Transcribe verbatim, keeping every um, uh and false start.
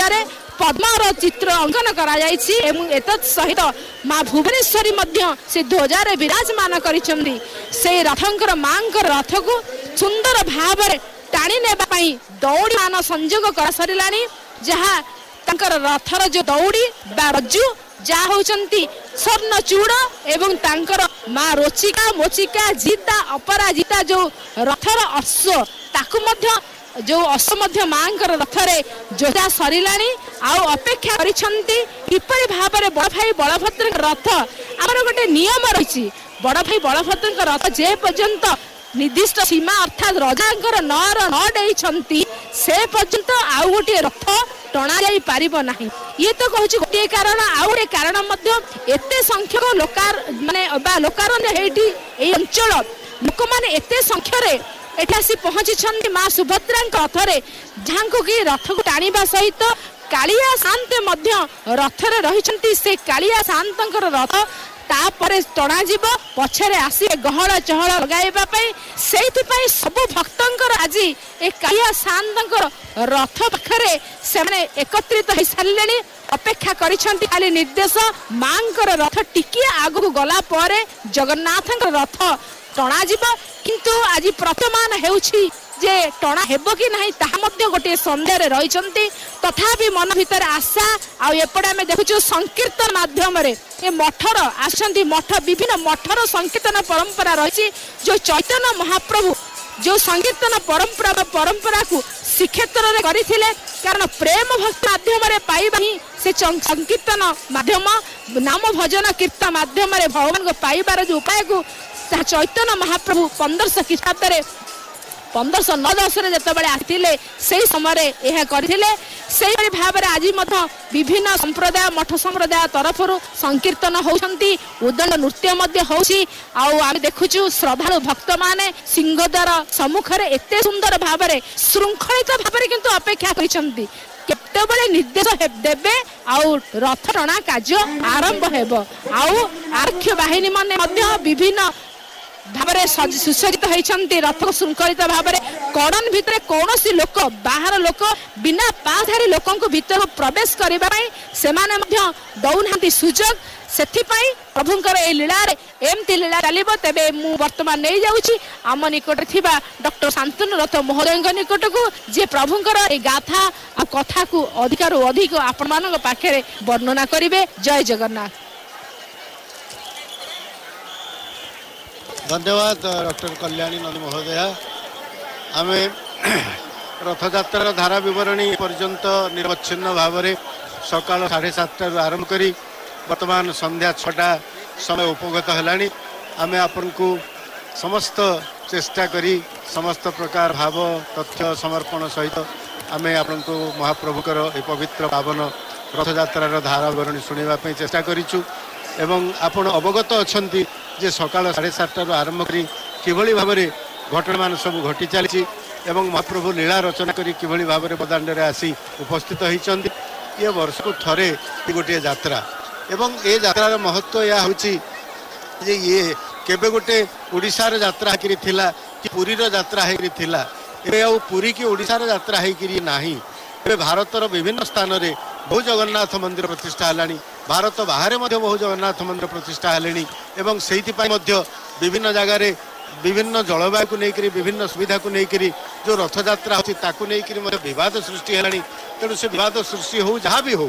भितर पद्मर चित्र अंकन करा जायछि एवं एतत् सहित माँ भुवनेश्वरी मध्य से ध्वजार विराजमान करिसेंती से रथंकर मांकर रथ को सुंदर भाव टाणी नेबा पई दौड़ी मान संयोग कर सरिलानी जहा तंकर रथर जो दौड़ी बा रज्जु जा होचंती स्वर्ण चूड़ एवं तांकर माँ रोचिका मोचिका जीता अपराजिता जो रथर अश्व ताकू मध्य जो अश्व मध्य मांकर रथरे जोजा सरिलानी आउ अपेक्षा करिसंती किपरि भाबरे बड़ भाई बलभद्र रथ आमर गोटे नियम रही बड़ भाई बलभद्र रथ जे पर्यंत निर्दिष्ट सीमा अर्थात रजांकर नर न देइछंती से पर्यंत आउ गोटे रथ टणा जाई पारिबो नाही ये तो कहूँ गोटे कारण आउ गोटे कारण मध्य एते संख्यक लोकार माने बा लोकारण्य हेठी एई अंचल लोक माने एते संख्यारे एठा आसी पहुंची माँ सुभद्रा रथरे जहाँ कि रथ को टाणिबा सहित कालिया शांत मध्य रथरे रही से कालिया शांत रथ तापरे टणा जीव पछरे आसी गहल चहल लगाइबा पई सेइथिपई सब भक्तंकर आज ए कालिया शांत रथ पाखरे से एकत्रित हो सारे अपेक्षा करिसंती खाली निर्देश मांकर रथ टिकिया आगु गला परे जगन्नाथ रथ टणा जीव किंतु आज प्रतमान हेउछि जे टणा हेबो कि नाही ताहा मध्य गोटे संदेह रे रहिसंती तथापि मन भीतर आशा आ एपडे आमे देखुछु संकीर्तन माध्यम रे ए मठर आसंती मठ विभिन्न मठर संकीर्तन परंपरा रही जो चैतन्य महाप्रभु जो संकीर्तन परंपरा परंपरा को श्रीक्षेत्र रे करिथिले कारण प्रेम भक्ति माध्यम रे पाइबा ही से संकीर्तन माध्यम नाम भजन कीर्तन माध्यम रे भगवान को पाइबार जो उपाय को चैतन्य महाप्रभु पंद्रह ख्रीष्टाब्द पंद्रह नौ दस जितेबाला आते से समय यह करते भाव में आज विभिन्न संप्रदाय मठ संप्रदाय तरफ संकीर्तन होती उदंड नृत्य आम देखुचु श्रद्धालु भक्त माने सिंहद्वार सम्मुखें एत सुंदर भाव में श्रृंखलित भाव में किंतु अपेक्षा करते केतबेले निर्देश देवे आउ रथ टणा कार्य आरंभ हेबो आउ आरक्ष बाहिनी माने मध्य विभिन्न भाव सुसज्जित होती रथ को श्रृंखलित भाव में कड़न भितर कौन लोक बाहर लोक बिना पाधारी लोक भीतर प्रवेश करने से दौना सुजोग से प्रभुंर ए लीला एमती लीला चलो तेरे मुझे बर्तमान नहीं जाऊँगी आम निकट थी डॉक्टर शांतनु रथ महोदय निकट को जे प्रभुंर ए गाथा आ कथा को अधिकार अधिक आपण मान पाखे वर्णना करेंगे। जय जगन्नाथ। धन्यवाद डॉक्टर कल्याणी नंदी महोदय। आम रथयात्रार धारा बरणी पर्यंत निरवच्छिन्न भाव में सकाल साढ़े सातटा आरंभ करी वर्तमान संध्या छटा समय उपगत है। आम आपन को समस्त चेष्टा करी समस्त प्रकार भाव तथ्य समर्पण सहित आम आपन को महाप्रभुकर ए पवित्र पावन रथयात्रार धारा बरणी शुणापी चेष्टा करूँ एवं आपण अवगत अच्छा जे सकाल साढ़े सातटा आरंभ करी किभली भाव में घटना मान सब घटी चली एवं महाप्रभु लीला रचना करी किभली भाव में बदांड रे आसी उपस्थित होइचंती। ये वर्ष को थरे गोटे यात्रा एवं ए यात्रार महत्व या होची जे ये केबे गोटे ओडिशार यात्रा हेकरी थिला कि पुरीर यात्रा हेकरी थिला एबे आ पुरी की ओडिशार यात्रा हेकरी नाही। एबे भारतर विभिन्न स्थान रे बहु जगन्नाथ मंदिर प्रतिष्ठा हलानी भारत बाहर मध्य बहु जगन्नाथ मंदिर प्रतिष्ठा हेलेनी एवं सेहिथिपाई मध्य विभिन्न जगार विभिन्न जलवायु को लेकर विभिन्न सुविधा को लेकर जो रथयात्रा होती ताकू लेकर विवाद सृष्टि है। तेणु से विवाद सृष्टि हो जहाँ भी हो